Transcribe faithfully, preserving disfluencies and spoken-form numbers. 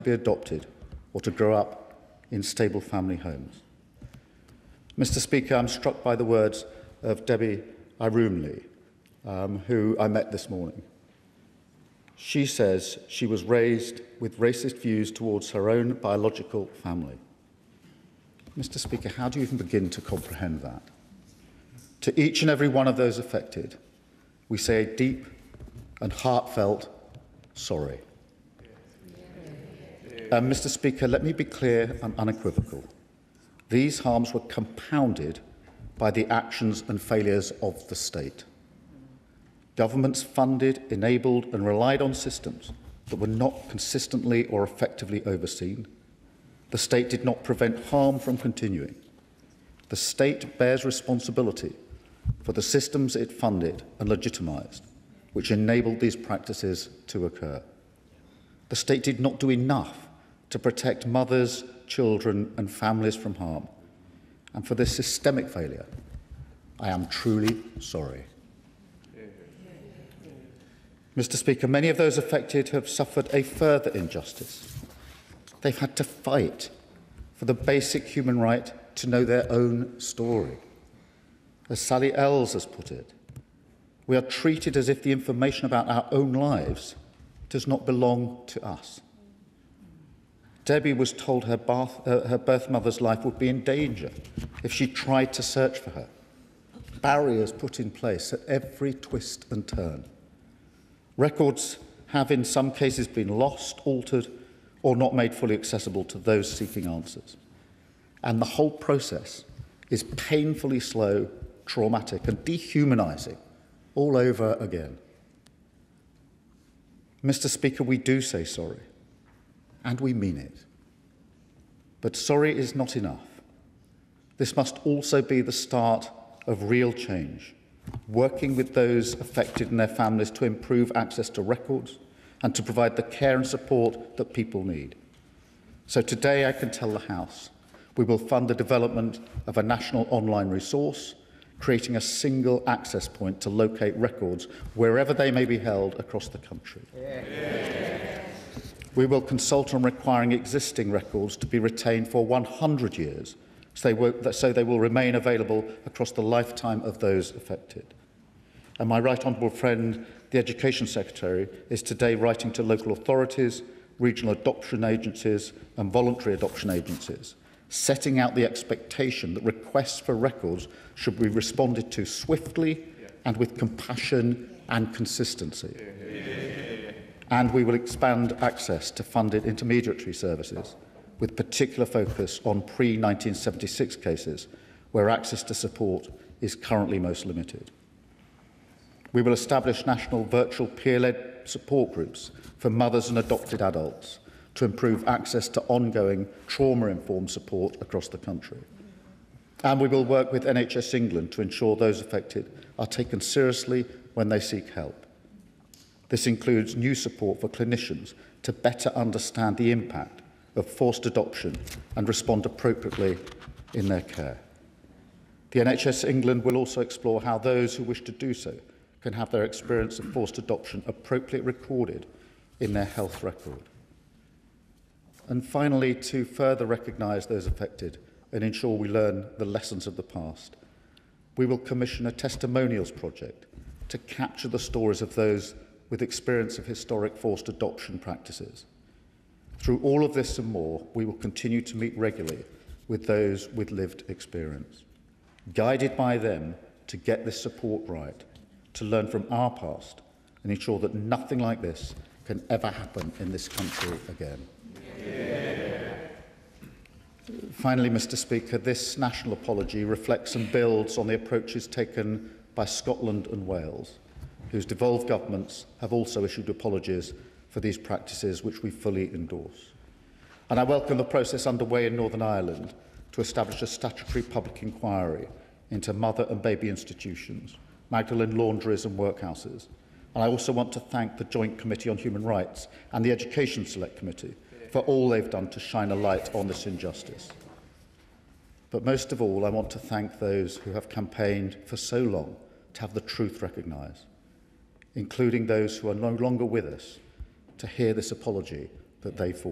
be adopted or to grow up in stable family homes. Mister Speaker, I'm struck by the words of Debbie Irumli, um, who I met this morning. She says she was raised with racist views towards her own biological family. Mister Speaker, how do you even begin to comprehend that? To each and every one of those affected, we say a deep and heartfelt sorry. Um, Mister Speaker, let me be clear and unequivocal. These harms were compounded by the actions and failures of the state. Governments funded, enabled and relied on systems that were not consistently or effectively overseen. The state did not prevent harm from continuing. The state bears responsibility for the systems it funded and legitimised, which enabled these practices to occur. The state did not do enough to protect mothers, children and families from harm. And for this systemic failure, I am truly sorry. Mister Speaker, many of those affected have suffered a further injustice. They've had to fight for the basic human right to know their own story. As Sally Ells has put it, we are treated as if the information about our own lives does not belong to us. Debbie was told her birth, uh, her birth mother's life would be in danger if she tried to search for her. Barriers put in place at every twist and turn. Records have in some cases been lost, altered, or not made fully accessible to those seeking answers. And the whole process is painfully slow, traumatic, and dehumanising all over again. Mister Speaker, we do say sorry, and we mean it. But sorry is not enough. This must also be the start of real change, working with those affected and their families to improve access to records and to provide the care and support that people need. So today I can tell the House we will fund the development of a national online resource, creating a single access point to locate records wherever they may be held across the country. Yeah. We will consult on requiring existing records to be retained for one hundred years, so they, will, so they will remain available across the lifetime of those affected. And my right honourable friend, the Education Secretary, is today writing to local authorities, regional adoption agencies and voluntary adoption agencies, setting out the expectation that requests for records should be responded to swiftly and with compassion and consistency. And we will expand access to funded intermediary services, with particular focus on pre nineteen seventy-six cases, where access to support is currently most limited. We will establish national virtual peer-led support groups for mothers and adopted adults to improve access to ongoing trauma-informed support across the country. And we will work with N H S England to ensure those affected are taken seriously when they seek help. This includes new support for clinicians to better understand the impact of forced adoption and respond appropriately in their care. The N H S England will also explore how those who wish to do so can have their experience of forced adoption appropriately recorded in their health record. And finally, to further recognise those affected and ensure we learn the lessons of the past, we will commission a testimonials project to capture the stories of those with experience of historic forced adoption practices. Through all of this and more, we will continue to meet regularly with those with lived experience, guided by them to get this support right, to learn from our past and ensure that nothing like this can ever happen in this country again. Yeah. Finally, Mister Speaker, this national apology reflects and builds on the approaches taken by Scotland and Wales, whose devolved governments have also issued apologies for these practices, which we fully endorse. And I welcome the process underway in Northern Ireland to establish a statutory public inquiry into mother and baby institutions, Magdalen laundries and workhouses. And I also want to thank the Joint Committee on Human Rights and the Education Select Committee for all they've done to shine a light on this injustice. But most of all, I want to thank those who have campaigned for so long to have the truth recognised, including those who are no longer with us, to hear this apology that they forward.